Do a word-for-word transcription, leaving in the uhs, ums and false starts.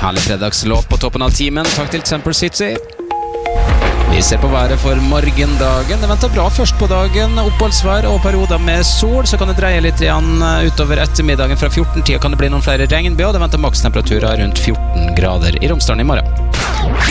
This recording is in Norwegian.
Herlig fredagslåt på toppen av timen. Takk til Temple City. Vi ser på været for morgendagen. Det venter bra først på dagen. Oppholdsvær og perioder med sol. Så kan det dreie litt igjen utover ettermiddagen. Fra fjorten-tida kan det bli noen flere regnbyger. Det venter makstemperaturer rundt fjorten grader i Romsdalen i morgen.